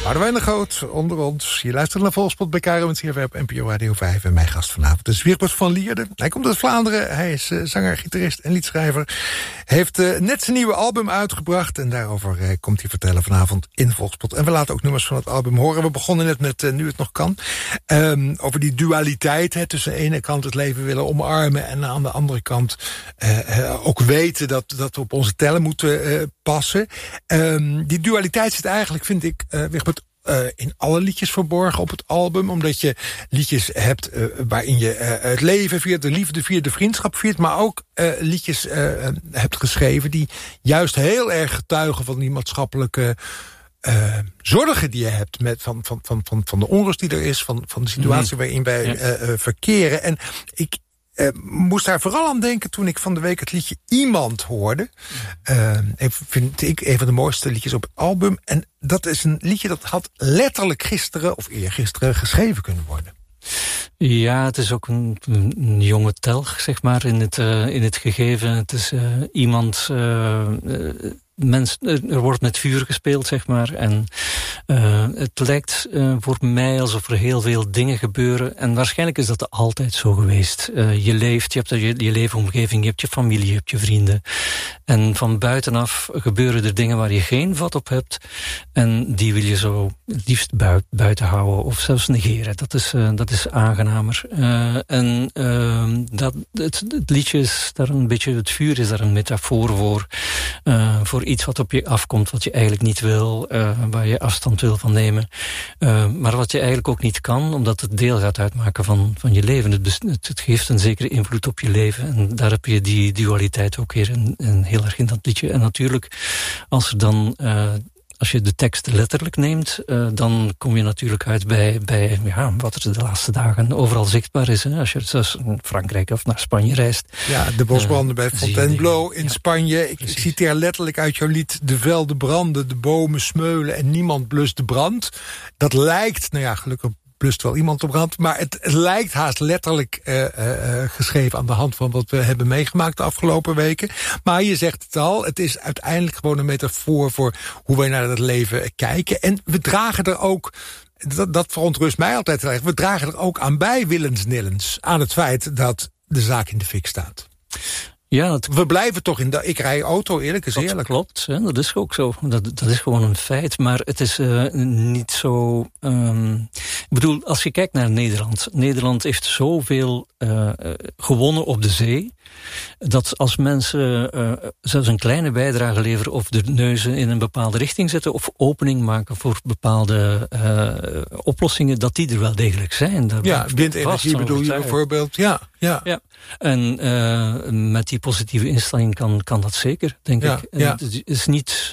Boudewijn de Groot, onder ons. Je luistert naar Volkspot bij KRO en CFM op NPO Radio 5. En mijn gast vanavond is Wigbert van Lierde. Hij komt uit Vlaanderen. Hij is zanger, gitarist en liedschrijver. Hij heeft net zijn nieuwe album uitgebracht. En daarover komt hij vertellen vanavond in Volkspot. En we laten ook nummers van het album horen. We begonnen net met Nu het nog kan. Over die dualiteit. Tussen aan de ene kant het leven willen omarmen. En aan de andere kant ook weten dat we op onze tellen moeten passen. Die dualiteit zit eigenlijk, vind ik, Wigbert, in alle liedjes verborgen op het album. Omdat je liedjes hebt waarin je het leven viert, de liefde viert, de vriendschap viert. Maar ook liedjes hebt geschreven die juist heel erg getuigen van die maatschappelijke zorgen die je hebt van de onrust die er is, van de situatie waarin wij verkeren. En ik moest daar vooral aan denken toen ik van de week het liedje Iemand hoorde. Vind ik een van de mooiste liedjes op het album. En dat is een liedje dat had letterlijk gisteren of eergisteren geschreven kunnen worden. Ja, het is ook een jonge telg, zeg maar, in het gegeven. Het is iemand... er wordt met vuur gespeeld, zeg maar. En het lijkt voor mij alsof er heel veel dingen gebeuren. En waarschijnlijk is dat altijd zo geweest. Je leeft, je hebt je leefomgeving, je hebt je familie, je hebt je vrienden. En van buitenaf gebeuren er dingen waar je geen vat op hebt. En die wil je zo het liefst buiten houden of zelfs negeren. Dat is aangenamer. Het liedje is daar een beetje, het vuur is daar een metafoor voor iets wat op je afkomt, wat je eigenlijk niet wil, waar je afstand wil van nemen. Maar wat je eigenlijk ook niet kan, omdat het deel gaat uitmaken van je leven. Het geeft een zekere invloed op je leven. En daar heb je die dualiteit ook weer heel erg in dat liedje. En natuurlijk, als je de tekst letterlijk neemt, dan kom je natuurlijk uit bij wat er de laatste dagen overal zichtbaar is. Hè? Als je zoals in Frankrijk of naar Spanje reist. Ja, de bosbranden bij Fontainebleau in Spanje. Ik citeer letterlijk uit jouw lied: de velden branden, de bomen smeulen en niemand blust de brand. Dat lijkt, gelukkig blust wel iemand op brand, maar het lijkt haast letterlijk geschreven aan de hand van wat we hebben meegemaakt de afgelopen weken. Maar je zegt het al, het is uiteindelijk gewoon een metafoor voor hoe wij naar het leven kijken. En we dragen er ook, dat verontrust mij altijd heel erg, we dragen er ook aan bij, willens-nillens, aan het feit dat de zaak in de fik staat. Ja, we blijven toch ik rij auto, eerlijk is eerlijk. Dat klopt, hè? Dat is ook zo. Dat is gewoon een feit. Maar het is niet zo... ik bedoel, als je kijkt naar Nederland. Nederland heeft zoveel gewonnen op de zee. Dat als mensen zelfs een kleine bijdrage leveren of de neuzen in een bepaalde richting zetten of opening maken voor bepaalde oplossingen, dat die er wel degelijk zijn. Windenergie bedoel je bijvoorbeeld. Ja. En met die positieve instelling kan dat zeker, denk ik. Het is niet...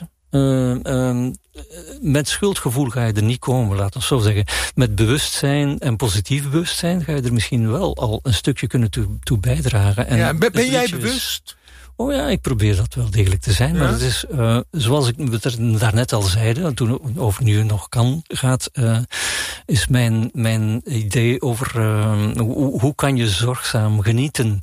met schuldgevoel ga je er niet komen, laten we zo zeggen. Met bewustzijn en positief bewustzijn ga je er misschien wel al een stukje kunnen toe bijdragen. En ben jij bewust? Oh ja, ik probeer dat wel degelijk te zijn. Ja? Maar het is, zoals ik het daarnet al zeide, toen het over Nu nog kan gaat, is mijn idee over hoe kan je zorgzaam genieten.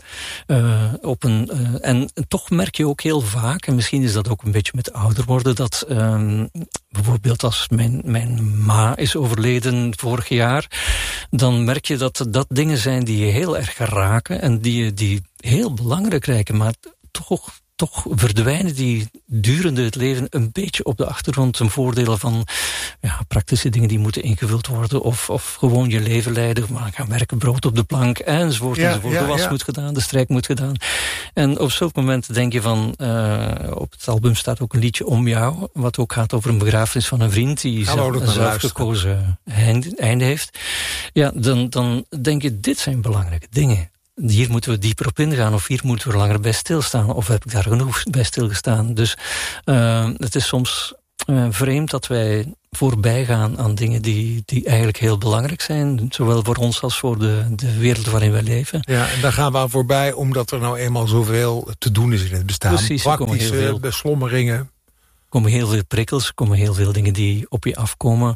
En toch merk je ook heel vaak, en misschien is dat ook een beetje met ouder worden, dat bijvoorbeeld als mijn ma is overleden vorig jaar, dan merk je dat dingen zijn die je heel erg raken en die heel belangrijk lijken, maar toch verdwijnen die durende het leven een beetje op de achtergrond ten voordele van praktische dingen die moeten ingevuld worden of gewoon je leven leiden, maar gaan werken, brood op de plank enzovoort. De was moet gedaan, de strijk moet gedaan. En op zulk moment denk je van, op het album staat ook een liedje Om Jou, wat ook gaat over een begrafenis van een vriend die een zelfgekozen einde heeft. Ja, dan denk je, dit zijn belangrijke dingen. Hier moeten we dieper op ingaan, of hier moeten we langer bij stilstaan, of heb ik daar genoeg bij stilgestaan. Dus het is soms vreemd dat wij voorbij gaan aan dingen die eigenlijk heel belangrijk zijn, zowel voor ons als voor de wereld waarin wij leven. Ja, en daar gaan we aan voorbij, omdat er nou eenmaal zoveel te doen is in het bestaan. Precies, praktische beslommeringen. komen heel veel prikkels, er komen heel veel dingen die op je afkomen.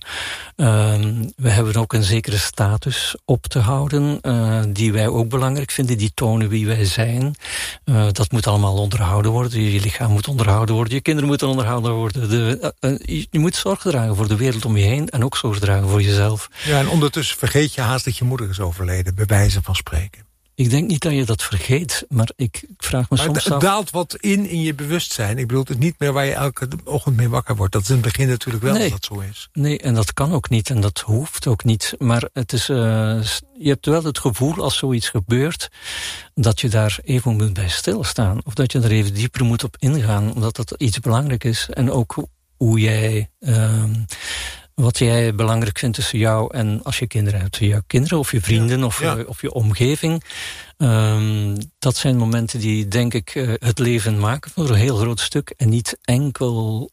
We hebben ook een zekere status op te houden, die wij ook belangrijk vinden, die tonen wie wij zijn. Dat moet allemaal onderhouden worden, je lichaam moet onderhouden worden, je kinderen moeten onderhouden worden. Je moet zorg dragen voor de wereld om je heen en ook zorg dragen voor jezelf. Ja, en ondertussen vergeet je haast dat je moeder is overleden, bij wijze van spreken. Ik denk niet dat je dat vergeet, maar ik vraag me soms af... Het daalt wat in je bewustzijn. Ik bedoel, het is niet meer waar je elke ochtend mee wakker wordt. Dat is in het begin natuurlijk wel dat dat zo is. Nee, en dat kan ook niet en dat hoeft ook niet. Maar het is, je hebt wel het gevoel als zoiets gebeurt, dat je daar even moet bij stilstaan. Of dat je er even dieper moet op ingaan, omdat dat iets belangrijk is. En ook hoe jij... wat jij belangrijk vindt tussen jou en als je kinderen hebt, jouw kinderen of je vrienden of je omgeving. Dat zijn momenten die, denk ik, het leven maken voor een heel groot stuk. En niet enkel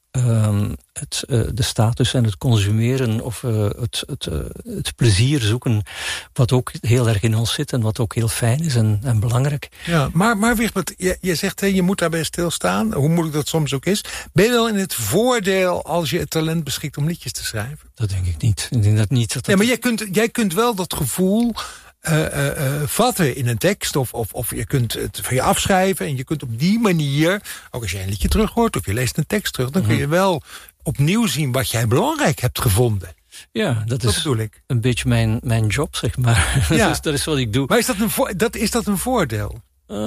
de status en het consumeren of het plezier zoeken, wat ook heel erg in ons zit en wat ook heel fijn is en belangrijk. Ja, maar Wigbert, je zegt je moet daarbij stilstaan, hoe moeilijk dat soms ook is. Ben je wel in het voordeel als je het talent beschikt om liedjes te schrijven? Dat denk ik niet. Ik denk dat niet. Ja, maar jij kunt wel dat gevoel vatten in een tekst of je kunt het van je afschrijven en je kunt op die manier, ook als je een liedje terug hoort of je leest een tekst terug, dan kun je wel opnieuw zien wat jij belangrijk hebt gevonden. Ja, dat is bedoel ik. Een beetje mijn job, zeg maar. Ja. Dat is wat ik doe. Maar is dat een voordeel?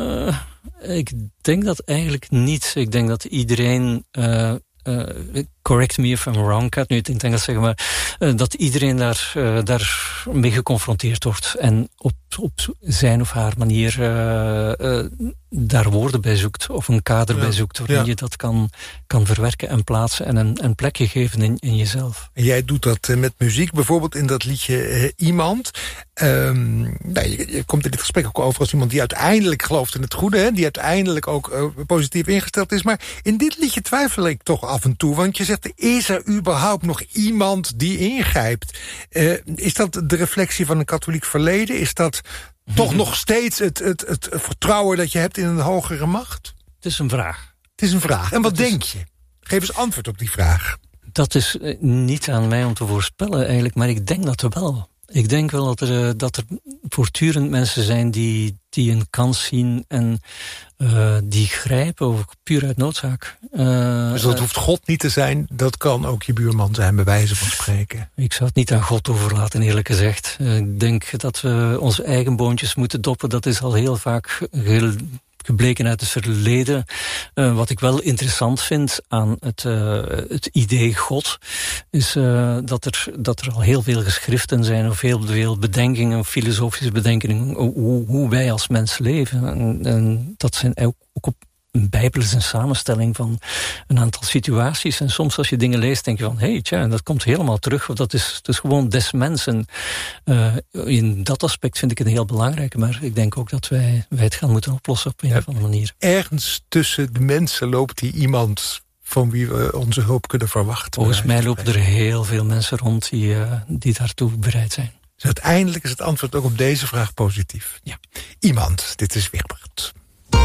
Ik denk dat eigenlijk niet. Ik denk dat iedereen... correct me if I'm wrong, ik ga het nu in het Engels zeggen, maar dat iedereen daar mee geconfronteerd wordt en op zijn of haar manier daar woorden bij zoekt of een kader bij zoekt waarin je dat kan verwerken en plaatsen en een plekje geven in jezelf. En jij doet dat met muziek, bijvoorbeeld in dat liedje Iemand. Je komt in dit gesprek ook over als iemand die uiteindelijk gelooft in het goede, hè, die uiteindelijk ook positief ingesteld is. Maar in dit liedje twijfel ik toch af en toe, want je zegt, is er überhaupt nog iemand die ingrijpt? Is dat de reflectie van een katholiek verleden? Is dat toch nog steeds het vertrouwen dat je hebt in een hogere macht? Het is een vraag. Het is een vraag. En wat denk je? Geef eens antwoord op die vraag. Dat is niet aan mij om te voorspellen eigenlijk, maar ik denk dat wel. Ik denk wel dat er voortdurend mensen zijn die een kans zien en die grijpen, ook puur uit noodzaak. Dus dat hoeft God niet te zijn, dat kan ook je buurman zijn, bij wijze van spreken. Ik zou het niet aan God overlaten, eerlijk gezegd. Ik denk dat we onze eigen boontjes moeten doppen. Dat is al heel vaak gebleken uit het verleden. Wat ik wel interessant vind aan het idee God, is dat er al heel veel geschriften zijn, of heel veel bedenkingen, filosofische bedenkingen, hoe wij als mens leven. En dat zijn ook op een Bijbel is een samenstelling van een aantal situaties. En soms als je dingen leest, denk je van, dat komt helemaal terug. Dat is gewoon des mensen. In dat aspect vind ik het heel belangrijk. Maar ik denk ook dat wij het gaan moeten oplossen op een of andere manier. Ergens tussen de mensen loopt hier iemand van wie we onze hulp kunnen verwachten. Volgens mij lopen er heel veel mensen rond die daartoe bereid zijn. Dus uiteindelijk is het antwoord ook op deze vraag positief. Ja. Iemand, dit is Wigbert.